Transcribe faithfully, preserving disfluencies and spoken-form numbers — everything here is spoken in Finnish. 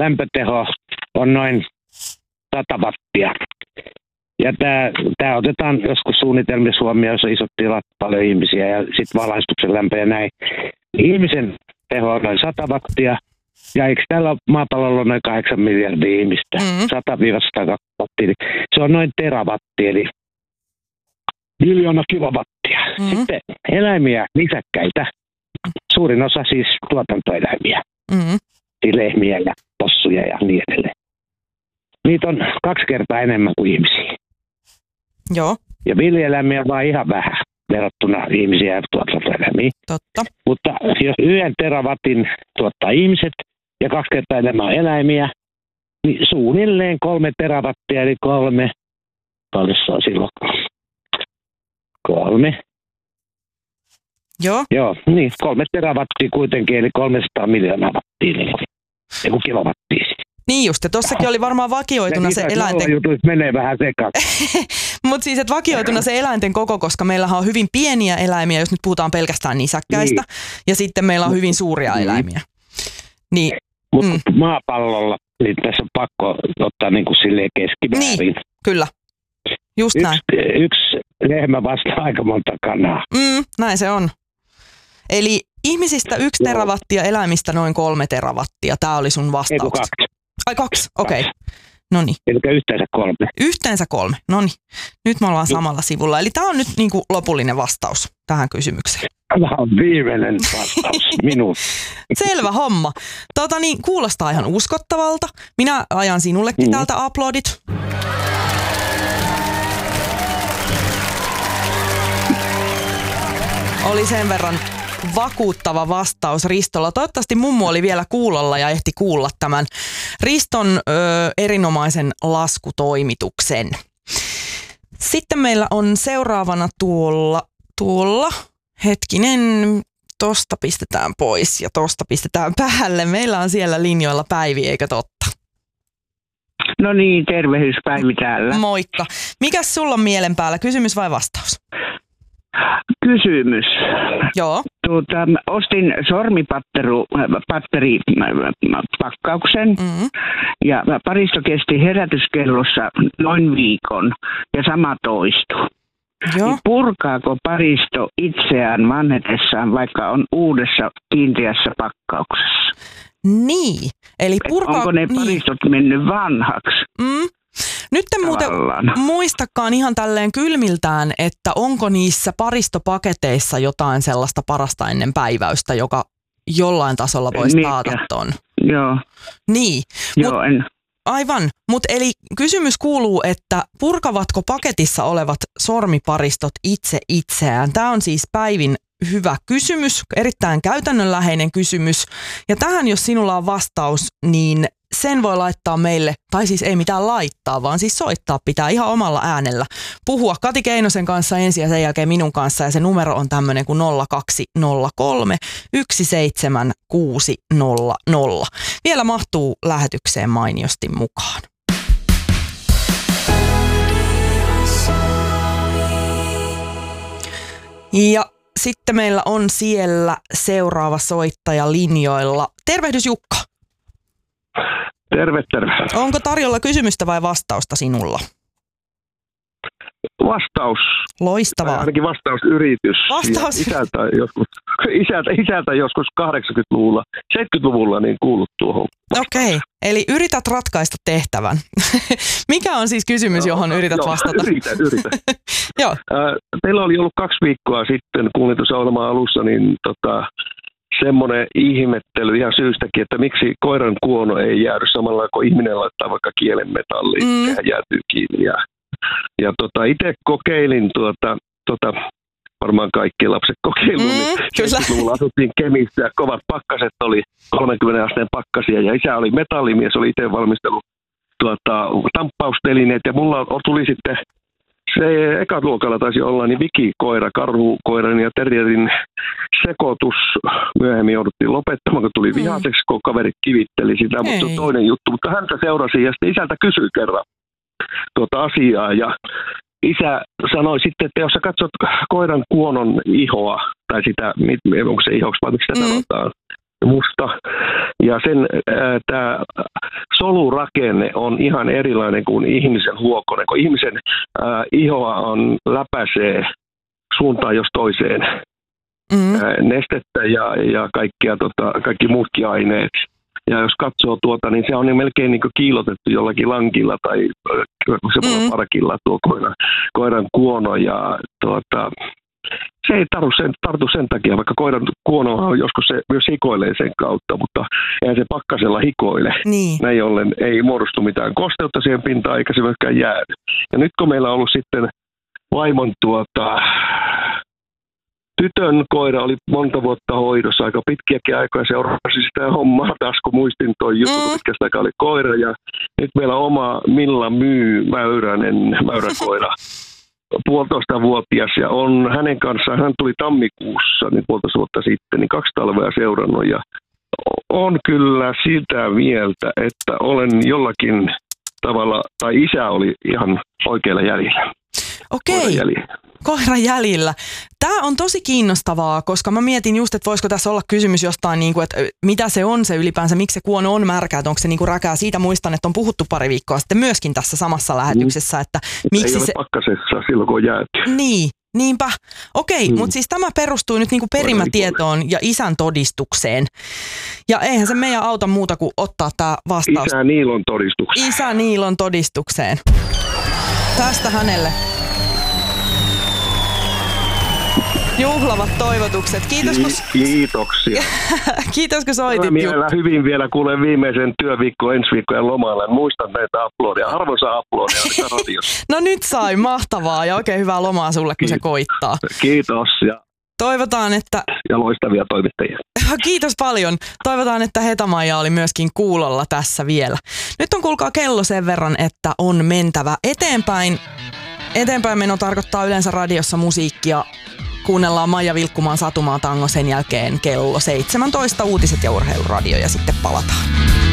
lämpöteho on noin sata wattia. Ja tämä, tämä otetaan joskus suunnitelmissa huomioon, jos on isot tilat, paljon ihmisiä ja sitten valaistuksen lämpö ja näin. Ihmisen teho on noin sata wattia. Ja eikö täällä maapallolla noin kahdeksan miljardia ihmistä? Mm-hmm. sata sata wattia. Se on noin terawatti, eli miljoona kilowattia. Mm-hmm. Sitten eläimiä, nisäkkäitä. Suurin osa siis tuotantoeläimiä. Mm-hmm. Lehmiä ja possuja ja niin edelleen. Niitä on kaksi kertaa enemmän kuin ihmisiä. Joo. Ja villieläimiä on vaan ihan vähän verrattuna ihmisiä ja tuotantoeläimiin. Totta. Mutta jos yhden terawatin tuottaa ihmiset ja kaksi kertaa enemmän on eläimiä, niin suunnilleen kolme terawattia, eli kolme, paljon se on silloin? Kolme. Joo. Joo, niin kolme terawattia kuitenkin, eli kolmesataa miljoonaa wattia, niin joku kilowattia. Niin just, ja tossakin oli varmaan vakioituna ja se eläinten... jutuissa menee vähän sekaisin. Mutta siis, että vakioituna se eläinten koko, koska meillähän on hyvin pieniä eläimiä, jos nyt puhutaan pelkästään nisäkkäistä, niin. Ja sitten meillä on hyvin suuria niin. eläimiä. Niin. Mutta mm. maapallolla, niin tässä on pakko ottaa niin kuin silleen keskimäärin. Niin, kyllä. Just yksi, näin. Yksi lehmä vastaa aika monta kanaa. Mm, näin se on. Eli ihmisistä yksi Joo. terawattia, eläimistä noin kolme terawattia. Tämä oli sun vastaus. Eiku kaksi. Ai kaksi, okei. Okay. No niin. Eli yhteensä kolme. Yhteensä kolme, no niin. Nyt me ollaan samalla sivulla. Eli tämä on nyt niinku lopullinen vastaus tähän kysymykseen. Tämä on viimeinen vastaus minuun. Selvä homma. Tota niin, kuulostaa ihan uskottavalta. Minä ajan sinullekin mm. täältä aplodit. Oli sen verran vakuuttava vastaus Ristolla. Toivottavasti mummu oli vielä kuulolla ja ehti kuulla tämän Riston ö, erinomaisen laskutoimituksen. Sitten meillä on seuraavana tuolla, tuolla, hetkinen, tosta pistetään pois ja tosta pistetään päälle. Meillä on siellä linjoilla Päivi, eikö totta? No niin, tervehdys Päivi täällä. Moikka. Mikäs sulla on mielen päällä, kysymys vai vastaus? Kysymys. Joo. Tuota, ostin sormipatteripakkauksen mm-hmm. ja paristo kesti herätyskellossa noin viikon ja sama toistui. Joo. Purkaako paristo itseään vanhetessaan, vaikka on uudessa kiinteässä pakkauksessa? Niin. Eli purkaa... Onko ne paristot niin. mennyt vanhaksi? Mm. Nyt en muuten muistakaan ihan tälleen kylmiltään, että onko niissä paristopaketeissa jotain sellaista parasta ennen päiväystä, joka jollain tasolla voisi taata ton. Joo. Niin. Joo, Mut, en. Aivan, mutta eli kysymys kuuluu, että purkavatko paketissa olevat sormiparistot itse itseään? Tämä on siis Päivin hyvä kysymys, erittäin käytännönläheinen kysymys. Ja tähän, jos sinulla on vastaus, niin sen voi laittaa meille, tai siis ei mitään laittaa, vaan siis soittaa pitää ihan omalla äänellä. Puhua Kati Keinosen kanssa ensin ja sen jälkeen minun kanssa, ja se numero on tämmöinen kuin nolla kaksi nolla kolme yksi seitsemän kuusi nolla nolla. Vielä mahtuu lähetykseen mainiosti mukaan. Ja sitten meillä on siellä seuraava soittaja linjoilla. Tervehdys Jukka. Terve, terve. Onko tarjolla kysymystä vai vastausta sinulla? Vastaus. Loistavaa. Ainakin vastausyritys. Vastaus. Isältä joskus, isältä, isältä joskus kahdeksankymmentäluvulla, seitsemänkymmentäluvulla niin kuullut tuohon. Okei, okay. Eli yrität ratkaista tehtävän. Mikä on siis kysymys, johon no, yrität joo, vastata? Yritän, yritän. Joo. Teillä oli ollut kaksi viikkoa sitten, kuulin tuossa ohjelman alussa, niin tota, semmoinen ihmettely ihan syystäkin, että miksi koiran kuono ei jäädy samalla kuin ihminen laittaa vaikka kielen metalliin, mm. sehän jäätyy kiinni. Ja, ja tota, itse kokeilin, tuota, tuota, varmaan kaikki lapset kokeiluun, mm, niin seitsemänkymmentäluvulla asuttiin Kemissä ja kovat pakkaset oli kolmekymmentä asteen pakkasia ja isä oli metallimies, oli itse valmistellut tuota, tamppaustelineet ja mulla tuli sitten se ekaluokalla taisi olla niin vikikoira, karhukoiran ja terrierin sekoitus. Myöhemmin jouduttiin lopettamaan, kun tuli vihaseksi, kun kaveri kivitteli sitä, mutta se on toinen juttu. Mutta häntä seurasi ja sitten isältä kysyi kerran tuota asiaa ja isä sanoi sitten, että jos sä katsot koiran kuonon ihoa, tai sitä, onko se ihoksi vai miksi sitä sanotaan, musta, ja sen tämä solurakenne on ihan erilainen kuin ihmisen huokonen, kun ihmisen ää, ihoa on läpäisee suuntaan jos toiseen mm. ää, nestettä ja, ja kaikkia, tota, kaikki muutkin aineet. Ja jos katsoo tuota, niin se on niin melkein niin kuin kiilotettu jollakin lankilla tai semmoilla mm. parkilla tuo koiran, koiran kuono. Ja tuota, se ei tartu sen, tartu sen takia, vaikka koiran kuonohan joskus se myös hikoilee sen kautta, mutta eihän se pakkasella hikoile. Niin. Näin ollen ei muodostu mitään kosteutta siihen pintaan, eikä se myöskään jäädy. Ja nyt kun meillä on ollut sitten vaimon tuota, tytön koira oli monta vuotta hoidossa, aika pitkiäkin aikoja seurasi sitä hommaa taas, kun muistin toi juttu, mm. pitkästä aikaa oli koira. Ja nyt meillä on oma Milla Myy Mäyränen, mäyräkoira. puolitoista vuotias ja on hänen kanssaan, hän tuli tammikuussa niin puolitoista vuotta sitten, niin kaksi talvea seurannut ja on kyllä sitä mieltä, että olen jollakin tavalla, tai isä oli ihan oikealla jäljellä. Okei, koiran jäljellä. Tämä on tosi kiinnostavaa, koska mä mietin just, että voisiko tässä olla kysymys jostain, niin kuin, että mitä se on se ylipäänsä, miksi se kuono on märkä, että onko se niin kuin räkää. Siitä muistan, että on puhuttu pari viikkoa sitten myöskin tässä samassa lähetyksessä, että miksi ei se... ole pakkasessa silloin, kun on jääty. Niin, niinpä. Okei, mm. mutta siis tämä perustuu nyt niin kuin perimätietoon ja isän todistukseen. Ja eihän se meidän auta muuta kuin ottaa tämä vastaus. Isä Niilon todistukseen. Isä Niilon todistukseen. Tästä hänelle. Juhlavat toivotukset. Kiitos, kun... Kiitoksia. Kiitos, kun soitit. Mielellä hyvin vielä kuulen viimeisen työviikko ensi viikkojen lomalla. Muistan näitä uploadia. Harvoin saa uploadia radiossa. No nyt sai. Mahtavaa ja oikein hyvää lomaa sulle, kun Kiitos. Se koittaa. Kiitos. Ja, toivotaan, että... ja loistavia toimittajia. Kiitos paljon. Toivotaan, että Heta-Maija oli myöskin kuulolla tässä vielä. Nyt on kuulkaa kello sen verran, että on mentävä eteenpäin. Eteenpäin meno tarkoittaa yleensä radiossa musiikkia. Kuunnellaan Maija Vilkkumaan Satumaa tango, sen jälkeen kello seitsemäntoista uutiset ja urheiluradio ja sitten palataan.